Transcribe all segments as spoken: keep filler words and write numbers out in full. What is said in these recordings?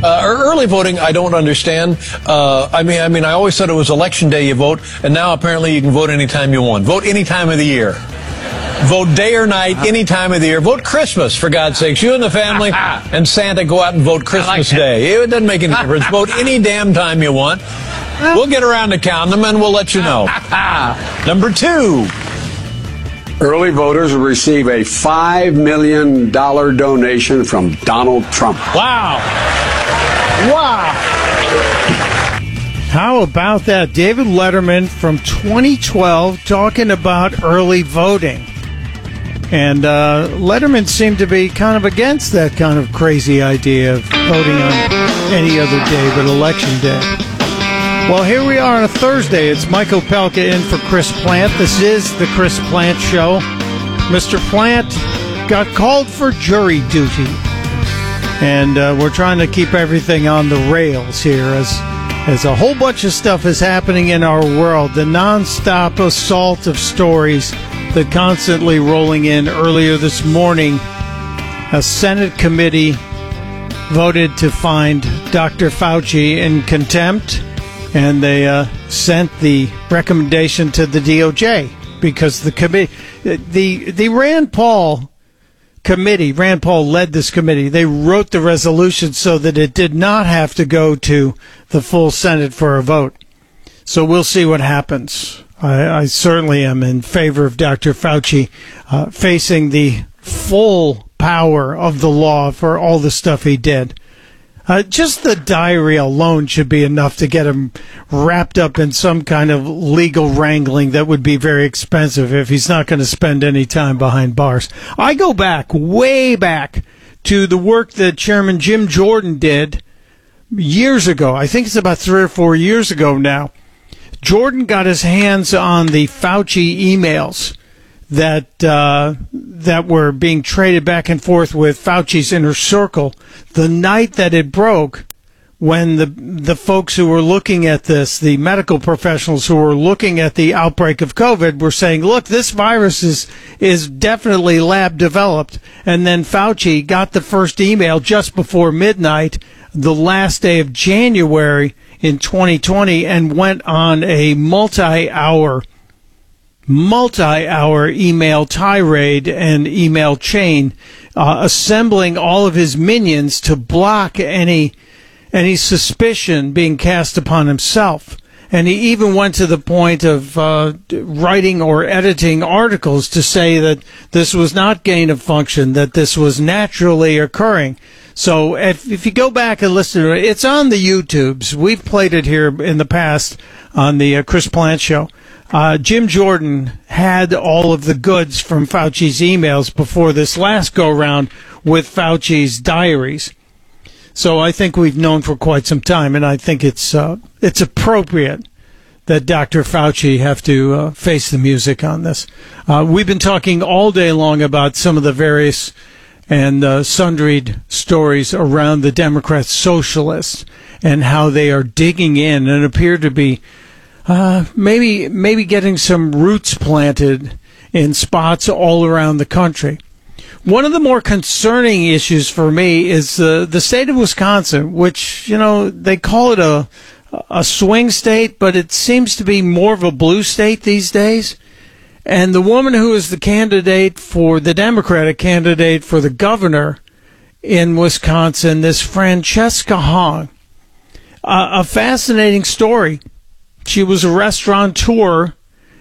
Uh, early voting, I don't understand. Uh, I mean, I mean, I always thought it was election day you vote, and now apparently you can vote anytime you want. Vote any time of the year. Vote day or night, any time of the year. Vote Christmas, for God's sakes. You and the family and Santa go out and vote Christmas like Day. It doesn't make any difference. Vote any damn time you want. We'll get around to counting them, and we'll let you know. Number two. Early voters will receive a five million dollars donation from Donald Trump. Wow. Wow. How about that? David Letterman from twenty twelve talking about early voting. And uh, Letterman seemed to be kind of against that kind of crazy idea of voting on any other day but Election Day. Well, here we are on a Thursday. It's Michael Pelka in for Chris Plant. This is the Chris Plant Show. Mister Plant got called for jury duty. And uh, we're trying to keep everything on the rails here as, as a whole bunch of stuff is happening in our world. The nonstop assault of stories that constantly rolling in. Earlier this morning, a Senate committee voted to find Doctor Fauci in contempt, and they uh, sent the recommendation to the D O J because the committee, the the Rand Paul committee, Rand Paul led this committee. They wrote the resolution so that it did not have to go to the full Senate for a vote. So we'll see what happens. I, I certainly am in favor of Doctor Fauci uh, facing the full power of the law for all the stuff he did. Uh, just the diary alone should be enough to get him wrapped up in some kind of legal wrangling that would be very expensive if he's not going to spend any time behind bars. I go back, way back, to the work that Chairman Jim Jordan did years ago. I think it's about three or four years ago now. Jordan got his hands on the Fauci emails that uh, that were being traded back and forth with Fauci's inner circle the night that it broke, when the the folks who were looking at this, the medical professionals who were looking at the outbreak of COVID, were saying, look, this virus is is definitely lab developed. And then Fauci got the first email just before midnight, the last day of January in twenty twenty, and went on a multi-hour, multi-hour email tirade and email chain, uh, assembling all of his minions to block any any suspicion being cast upon himself. And he even went to the point of uh, writing or editing articles to say that this was not gain of function, that this was naturally occurring. So if, if you go back and listen to it, it's on the YouTubes. We've played it here in the past on the uh, Chris Plant Show. Uh, Jim Jordan had all of the goods from Fauci's emails before this last go-round with Fauci's diaries. So I think we've known for quite some time, and I think it's uh, it's appropriate that Doctor Fauci have to uh, face the music on this. Uh, we've been talking all day long about some of the various and uh, sundry stories around the Democrat socialists and how they are digging in and appear to be uh, maybe maybe getting some roots planted in spots all around the country. One of the more concerning issues for me is uh, the state of Wisconsin, which, you know, they call it a a swing state, but it seems to be more of a blue state these days. And the woman who is the candidate for the Democratic candidate for the governor in Wisconsin, this Francesca Hong, uh, a fascinating story. She was a restaurateur,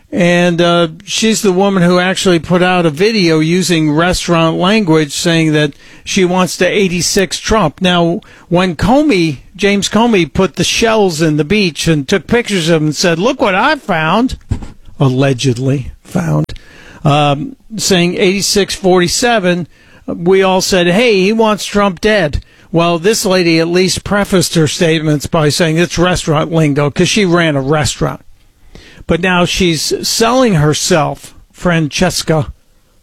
and uh, she's the woman who actually put out a video using restaurant language saying that she wants to eighty-six Trump. Now, when Comey, James Comey, put the shells in the beach and took pictures of them and said, look what I found, allegedly found, um, saying eighty-six forty-seven, we all said, hey, he wants Trump dead. Well, this lady at least prefaced her statements by saying it's restaurant lingo because she ran a restaurant. But now she's selling herself, Francesca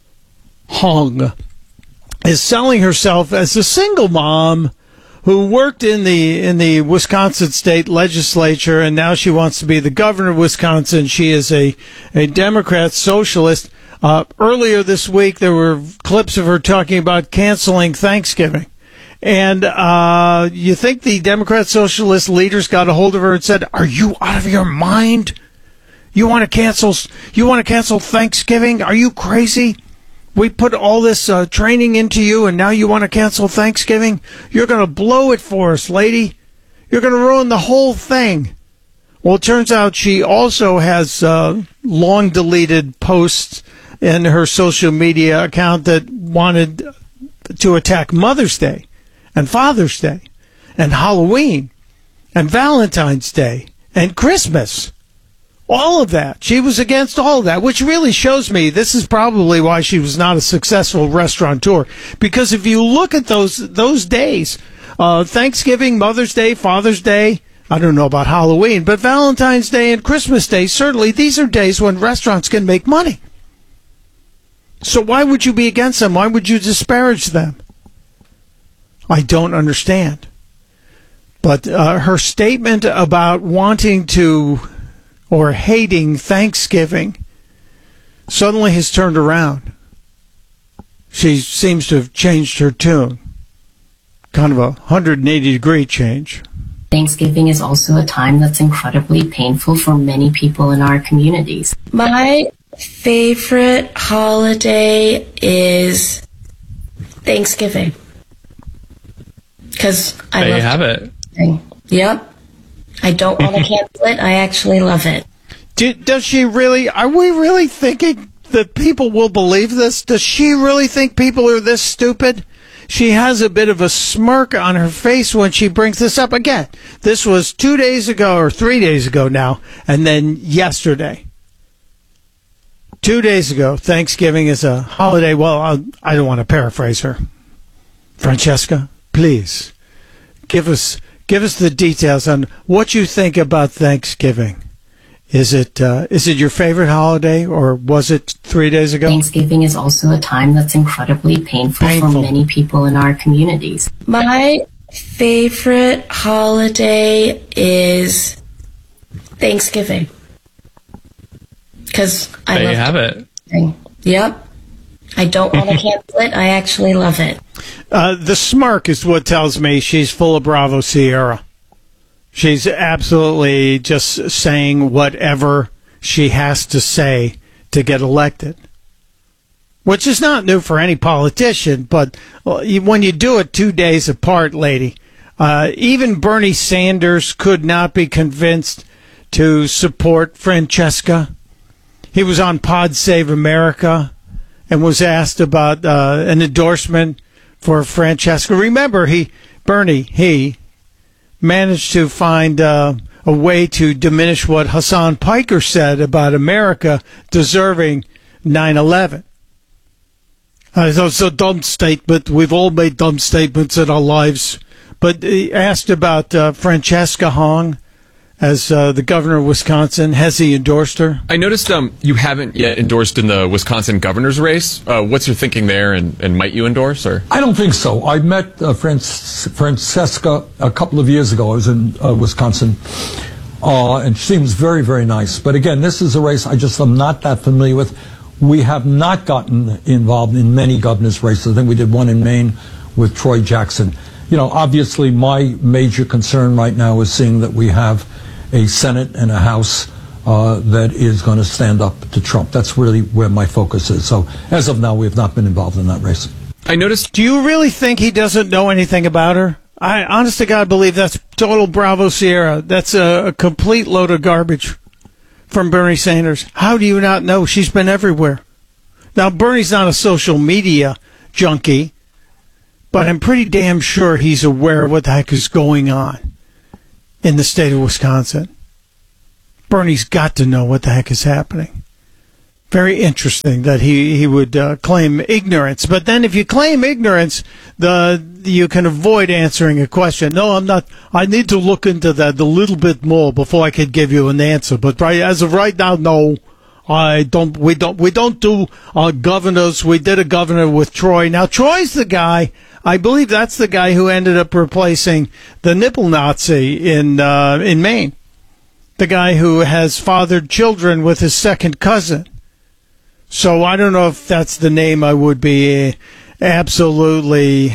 Hong is selling herself as a single mom who worked in the in the Wisconsin state legislature, and now she wants to be the governor of Wisconsin. She is a, a Democrat socialist. Uh, earlier this week, there were clips of her talking about canceling Thanksgiving. And uh, you think the Democrat socialist leaders got a hold of her and said, "Are you out of your mind? You want to cancel? You want to cancel Thanksgiving? Are you crazy? We put all this uh, training into you, and now you want to cancel Thanksgiving? You're going to blow it for us, lady. You're going to ruin the whole thing." Well, it turns out she also has uh, long deleted posts in her social media account that wanted to attack Mother's Day and Father's Day and Halloween and Valentine's Day and Christmas. All of that. She was against all of that, which really shows me this is probably why she was not a successful restaurateur. Because if you look at those those days, uh, Thanksgiving, Mother's Day, Father's Day, I don't know about Halloween, but Valentine's Day and Christmas Day, certainly these are days when restaurants can make money. So why would you be against them? Why would you disparage them? I don't understand. But uh, her statement about wanting to or hating Thanksgiving suddenly has turned around. She seems to have changed her tune. Kind of a one hundred eighty degree change. Thanksgiving is also a time that's incredibly painful for many people in our communities. My favorite holiday is Thanksgiving. Because I there love you have it. Yep. I don't want to cancel it. I actually love it. Do, does she really? Are we really thinking that people will believe this? Does she really think people are this stupid? She has a bit of a smirk on her face when she brings this up again. This was two days ago or three days ago now, and then yesterday. Two days ago, Thanksgiving is a holiday. Well, I'll, I don't want to paraphrase her. Francesca, please give us give us the details on what you think about Thanksgiving. Is it uh, is it your favorite holiday, or was it three days ago? Thanksgiving is also a time that's incredibly painful, painful for many people in our communities. My favorite holiday is Thanksgiving. Because I there love you have it. Yep. I don't want to cancel it. I actually love it. Uh, the smirk is what tells me she's full of Bravo Sierra. She's absolutely just saying whatever she has to say to get elected, which is not new for any politician, but when you do it two days apart, lady, uh, even Bernie Sanders could not be convinced to support Francesca. He was on Pod Save America and was asked about uh, an endorsement for Francesca. Remember, he, Bernie, he... managed to find uh, a way to diminish what Hassan Piker said about America deserving nine eleven. Uh, that was a dumb statement. We've all made dumb statements in our lives. But he asked about uh, Francesca Hong as uh, the governor of Wisconsin. Has he endorsed her? I noticed um, you haven't yet endorsed in the Wisconsin governor's race. Uh, what's your thinking there, and, and might you endorse? Or I don't think so. I met uh, Franc- Francesca a couple of years ago. I was in uh, Wisconsin, uh, and she seems very, very nice. But again, this is a race I just am not that familiar with. We have not gotten involved in many governor's races. I think we did one in Maine with Troy Jackson. You know, obviously my major concern right now is seeing that we have a Senate and a House uh, that is going to stand up to Trump. That's really where my focus is. So as of now, we have not been involved in that race. I noticed. Do you really think he doesn't know anything about her? I honest to God believe that's total Bravo Sierra. That's a, a complete load of garbage from Bernie Sanders. How do you not know? She's been everywhere. Now, Bernie's not a social media junkie, but I'm pretty damn sure he's aware of what the heck is going on in the state of Wisconsin. Bernie's got to know what the heck is happening. Very interesting that he, he would uh, claim ignorance. But then if you claim ignorance, the you can avoid answering a question. No, I'm not. I need to look into that a little bit more before I could give you an answer. But right, as of right now, no. I don't. We don't. We don't do uh, governors. We did a governor with Troy. Now Troy's the guy. I believe that's the guy who ended up replacing the nipple Nazi in uh, in Maine. The guy who has fathered children with his second cousin. So I don't know if that's the name I would be absolutely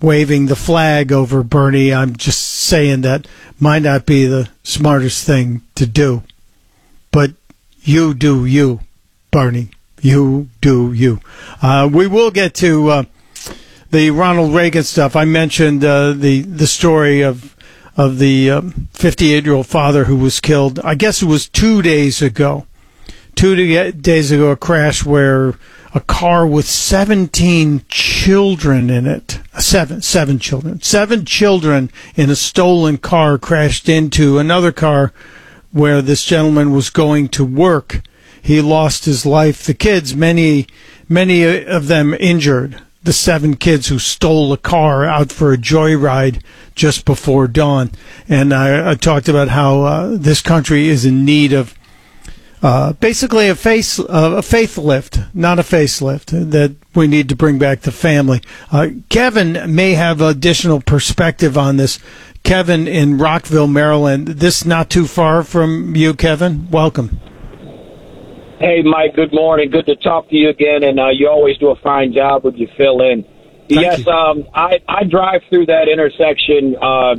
waving the flag over Bernie. I'm just saying that might not be the smartest thing to do. But you do you, Bernie. You do you. Uh, we will get to uh, the Ronald Reagan stuff. I mentioned uh, the the story of of the um, fifty-eight-year-old father who was killed. I guess it was two days ago. Two days ago, a crash where a car with seventeen children in it, seven, seven children, seven children in a stolen car crashed into another car where this gentleman was going to work. He lost his life. The kids, many, many of them injured. The seven kids who stole a car out for a joyride just before dawn. And I, I talked about how uh, this country is in need of uh, basically a face, uh, a facelift, not a facelift, that we need to bring back the family. Uh, Kevin may have additional perspective on this. Kevin in Rockville, Maryland. This not too far from you, Kevin. Welcome. Hey, Mike, good morning. Good to talk to you again, and uh, you always do a fine job when you fill in. Thank yes, you. um, I, I drive through that intersection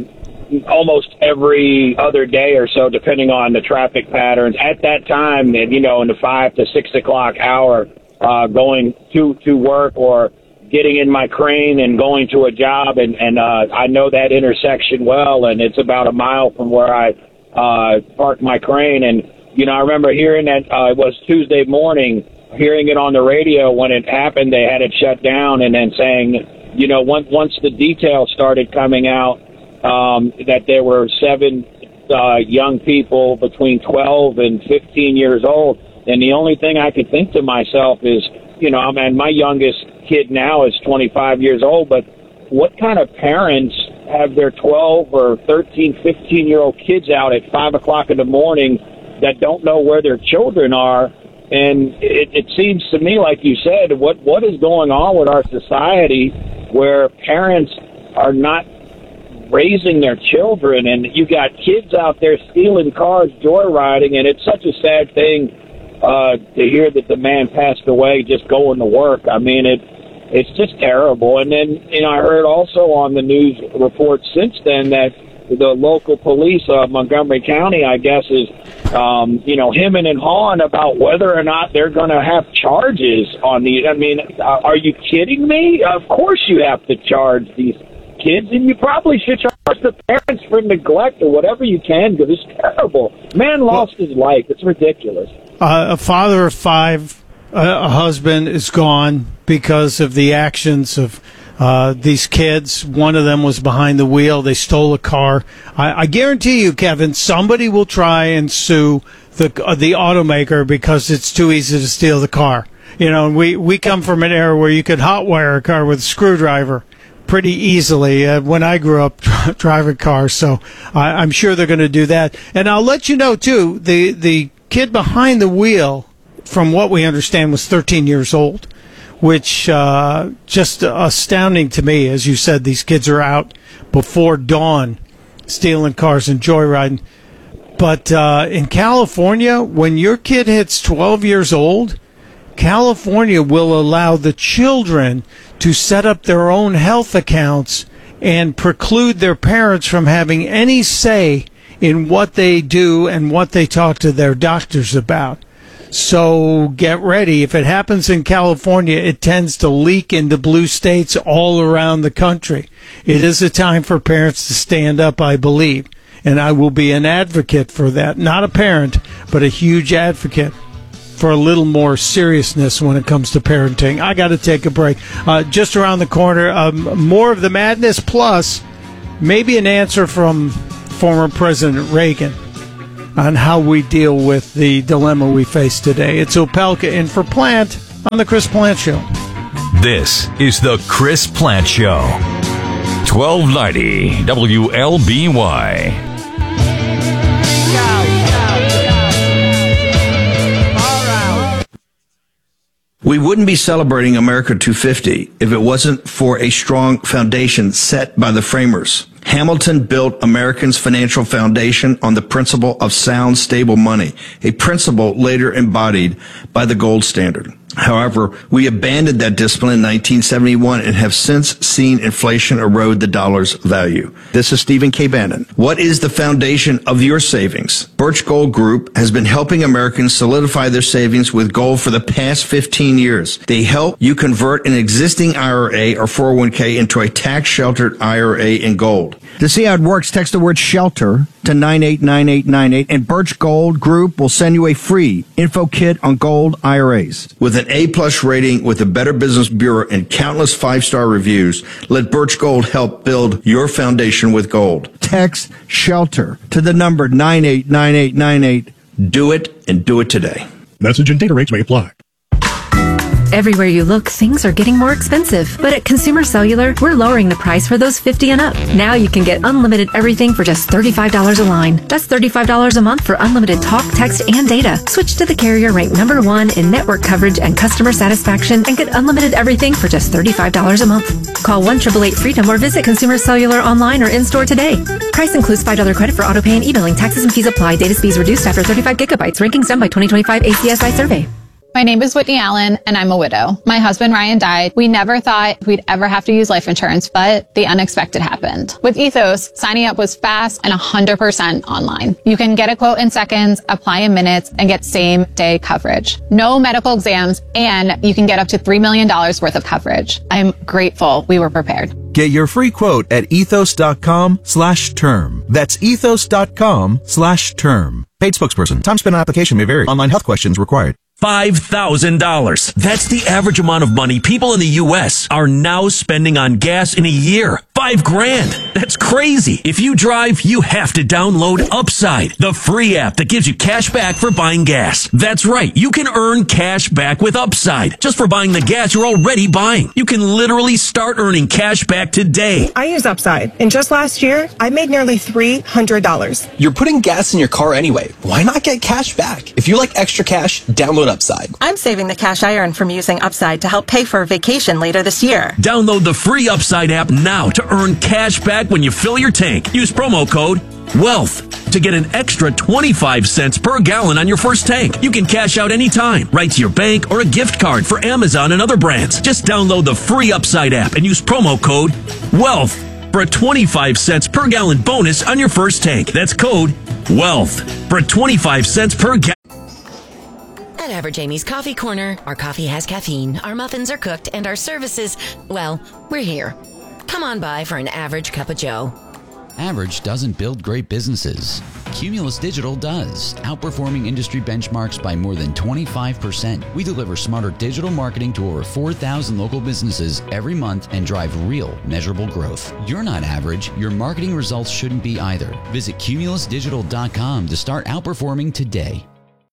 uh, almost every other day or so, depending on the traffic patterns. At that time, and you know, in the five to six o'clock hour, uh, going to, to work or getting in my crane and going to a job, and, and uh, I know that intersection well, and it's about a mile from where I uh, park my crane, and you know, I remember hearing that, uh, it was Tuesday morning, hearing it on the radio when it happened. They had it shut down, and then saying, you know, once, once the details started coming out, um, that there were seven uh, young people between twelve and fifteen years old. And the only thing I could think to myself is, you know, I mean, my youngest kid now is twenty-five years old, but what kind of parents have their twelve or thirteen, fifteen-year-old kids out at five o'clock in the morning that don't know where their children are? And it, it seems to me, like you said, what what is going on with our society where parents are not raising their children, and you got kids out there stealing cars, joyriding, and it's such a sad thing uh, to hear that the man passed away just going to work. I mean, it it's just terrible. And then, you know, I heard also on the news reports since then that the local police, uh, Montgomery County, I guess, is, um, you know, hemming and hawing about whether or not they're going to have charges on these. I mean, uh, are you kidding me? Of course you have to charge these kids, and you probably should charge the parents for neglect or whatever you can, because it's terrible. Man lost his life. It's ridiculous. Uh, a father of five, uh, a husband is gone because of the actions of Uh, these kids. One of them was behind the wheel. They stole a car. I, I guarantee you, Kevin, somebody will try and sue the uh, the automaker because it's too easy to steal the car. You know, we, we come from an era where you could hotwire a car with a screwdriver pretty easily uh, when I grew up driving cars. So I, I'm sure they're going to do that. And I'll let you know, too, the, the kid behind the wheel, from what we understand, was thirteen years old. Which uh, just astounding to me. As you said, these kids are out before dawn stealing cars and joyriding. But uh, in California, when your kid hits twelve years old, California will allow the children to set up their own health accounts and preclude their parents from having any say in what they do and what they talk to their doctors about. So get ready. If it happens in California, it tends to leak into blue states all around the country. It is a time for parents to stand up, I believe. And I will be an advocate for that. Not a parent, but a huge advocate for a little more seriousness when it comes to parenting. I got to take a break. Uh, just around the corner, um, more of the madness, plus maybe an answer from former President Reagan on how we deal with the dilemma we face today. It's Opelka in for Plant on The Chris Plant Show. This is The Chris Plant Show. twelve ninety W L B Y. We wouldn't be celebrating America two fifty if it wasn't for a strong foundation set by the framers. Hamilton built Americans' financial foundation on the principle of sound, stable money, a principle later embodied by the gold standard. However, we abandoned that discipline in nineteen seventy-one and have since seen inflation erode the dollar's value. This is Stephen K. Bannon. What is the foundation of your savings? Birch Gold Group has been helping Americans solidify their savings with gold for the past fifteen years. They help you convert an existing I R A or four oh one k into a tax-sheltered I R A in gold. To see how it works, text the word SHELTER to nine eight nine eight nine eight, and Birch Gold Group will send you a free info kit on gold I R As. With an A-plus rating with the Better Business Bureau and countless five-star reviews, let Birch Gold help build your foundation with gold. Text SHELTER to the number nine eight nine eight nine eight. Do it, and do it today. Message and data rates may apply. Everywhere you look, things are getting more expensive. But at Consumer Cellular, we're lowering the price for those fifty and up. Now you can get unlimited everything for just thirty-five dollars a line. That's thirty-five dollars a month for unlimited talk, text, and data. Switch to the carrier ranked number one in network coverage and customer satisfaction and get unlimited everything for just thirty-five dollars a month. Call one eight eight eight freedom or visit Consumer Cellular online or in-store today. Price includes five dollars credit for auto pay and e-billing. Taxes and fees apply. Data speeds reduced after thirty-five gigabytes. Rankings done by twenty twenty-five A C S I survey. My name is Whitney Allen, and I'm a widow. My husband, Ryan, died. We never thought we'd ever have to use life insurance, but the unexpected happened. With Ethos, signing up was fast and one hundred percent online. You can get a quote in seconds, apply in minutes, and get same-day coverage. No medical exams, and you can get up to three million dollars worth of coverage. I'm grateful we were prepared. Get your free quote at ethos.com slash term. That's ethos.com slash term. Paid spokesperson. Time spent on application may vary. Online health questions required. five thousand dollars. That's the average amount of money people in the U S are now spending on gas in a year. Five grand. That's crazy. If you drive, you have to download Upside, the free app that gives you cash back for buying gas. That's right. You can earn cash back with Upside just for buying the gas you're already buying. You can literally start earning cash back today. I use Upside, and just last year, I made nearly three hundred dollars. You're putting gas in your car anyway. Why not get cash back? If you like extra cash, download Upside. I'm saving the cash I earn from using Upside to help pay for a vacation later this year. Download the free Upside app now to earn cash back when you fill your tank. Use promo code WEALTH to get an extra twenty-five cents per gallon on your first tank. You can cash out anytime, right to your bank or a gift card for Amazon and other brands. Just download the free Upside app and use promo code WEALTH for a twenty-five cents per gallon bonus on your first tank. That's code WEALTH for twenty-five cents per gallon. At Average Amy's Coffee Corner, our coffee has caffeine, our muffins are cooked, and our services, well, we're here. Come on by for an average cup of joe. Average doesn't build great businesses. Cumulus Digital does, outperforming industry benchmarks by more than twenty-five percent. We deliver smarter digital marketing to over four thousand local businesses every month and drive real, measurable growth. You're not average. Your marketing results shouldn't be either. Visit cumulus digital dot com to start outperforming today.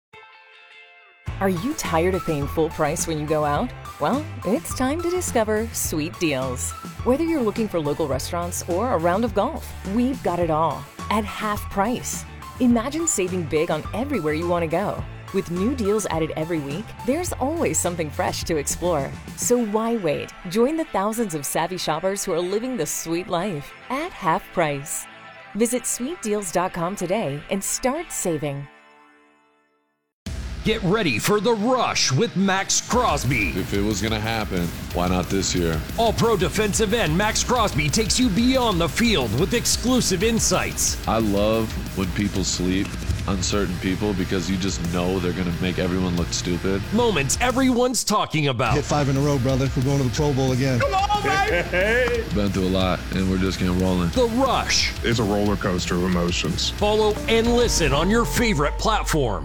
Are you tired of paying full price when you go out? Well, it's time to discover Sweet Deals. Whether you're looking for local restaurants or a round of golf, we've got it all at half price. Imagine saving big on everywhere you want to go. With new deals added every week, there's always something fresh to explore. So why wait? Join the thousands of savvy shoppers who are living the sweet life at half price. Visit sweet deals dot com today and start saving. Get ready for the rush with Max Crosby. If it was going to happen, why not this year? All-pro defensive end Max Crosby takes you beyond the field with exclusive insights. I love when people sleep on certain people because you just know they're going to make everyone look stupid. Moments everyone's talking about. Hit five in a row, brother. We're going to the Pro Bowl again. Come on, baby! Been through a lot, and we're just getting rolling. The Rush. It's a roller coaster of emotions. Follow and listen on your favorite platform.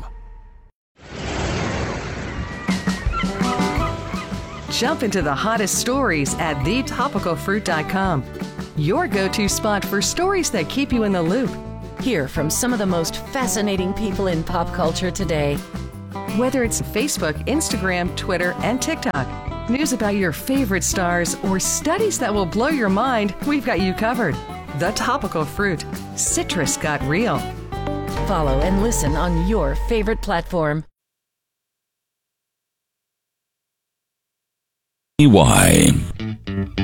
Jump into the hottest stories at the topical fruit dot com. Your go-to spot for stories that keep you in the loop. Hear from some of the most fascinating people in pop culture today. Whether it's Facebook, Instagram, Twitter, and TikTok, news about your favorite stars, or studies that will blow your mind, we've got you covered. The Topical Fruit. Citrus got real. Follow and listen on your favorite platform. Why?